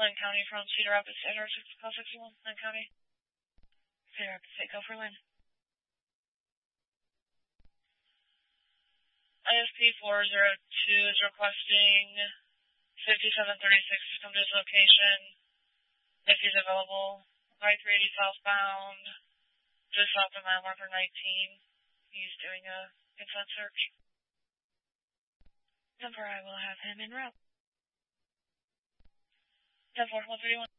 Lynn County from Cedar Rapids to Interstate 61, Lynn County. Cedar Rapids State, go for Lynn. ISP 402 is requesting 5736 to come to his location. If he's available, I-380 southbound, just south of mile marker 19. He's doing a consent search. Number, I will have him en route. 10-4, 131.